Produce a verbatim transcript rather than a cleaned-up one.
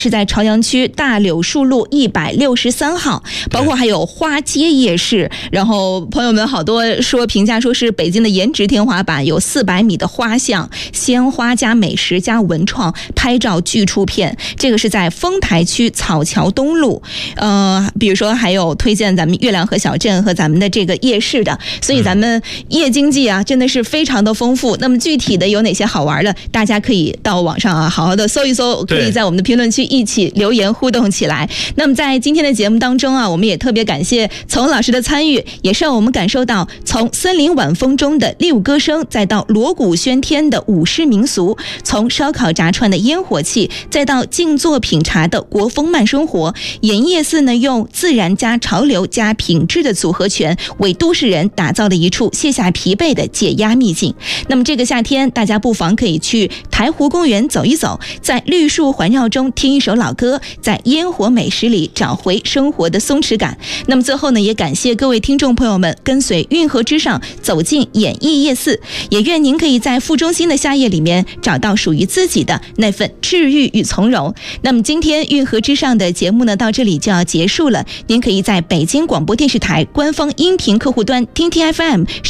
是在朝阳区大柳树路一百六十三号，包括还有花街夜市。然后朋友们好多说评价说是北京的颜值天花板，有四百米的花巷，鲜花加美食加文创，拍照巨出片。这个是在丰台区草桥东路，呃，比如说还有推荐咱们月亮河小镇和咱们的这个夜市的，所以咱们夜经济啊真的是非常的丰富。那么具体的有哪些好玩的，大家可以到网上啊好好的搜一搜，可以在我们的评论区一起留言互动起来。那么在今天的节目当中啊，我们也特别感谢丛老师的参与，也是让我们感受到从森林晚风中的猎舞歌声，再到锣鼓喧天的舞狮民俗，从烧烤炸串的烟火气，再到静坐品茶的国风慢生活。盐业寺呢，用自然加潮流加品质的组合拳，为都市人打造了一处卸下疲惫的解压秘境。那么这个夏天，大家不妨可以去台湖公园走一走，在绿树环绕中听一首老歌，在烟火美食里找回生活的松弛感。那么最后呢，也感谢各位听众朋友们跟随运河之上走进演艺夜寺，也愿您可以在副中心的夏夜里面找到属于自己的那份治愈与从容。那么今天运河之上的节目呢，到这里就要结束了。您可以在北京广播电视台官方音频客户端听听 F M